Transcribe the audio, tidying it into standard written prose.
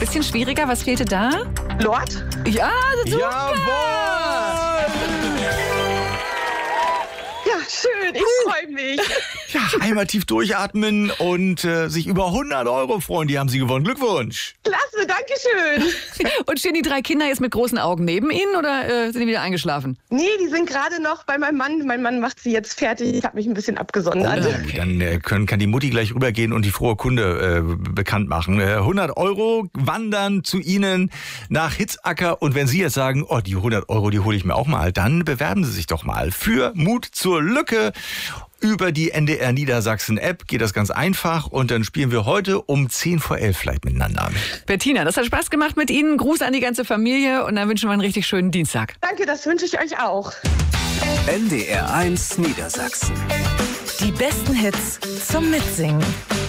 bisschen schwieriger. Was fehlte da? Lord? Ja, super. Jawohl! Ja, schön, ich freue mich. Ja, einmal tief durchatmen und sich über 100 € freuen. Die haben Sie gewonnen. Glückwunsch! Klasse, danke schön. Und stehen die 3 Kinder jetzt mit großen Augen neben Ihnen oder sind die wieder eingeschlafen? Nee, die sind gerade noch bei meinem Mann. Mein Mann macht sie jetzt fertig. Ich habe mich ein bisschen abgesondert. Dann kann die Mutti gleich rübergehen und die frohe Kunde bekannt machen. 100 € wandern zu Ihnen nach Hitzacker. Und wenn Sie jetzt sagen, oh, die 100 €, die hole ich mir auch mal, dann bewerben Sie sich doch mal für Mut zur Lücke. Über die NDR Niedersachsen App geht das ganz einfach und dann spielen wir heute um 10 vor 11 vielleicht miteinander. Bettina, das hat Spaß gemacht mit Ihnen. Gruß an die ganze Familie und dann wünschen wir einen richtig schönen Dienstag. Danke, das wünsche ich euch auch. NDR 1 Niedersachsen. Die besten Hits zum Mitsingen.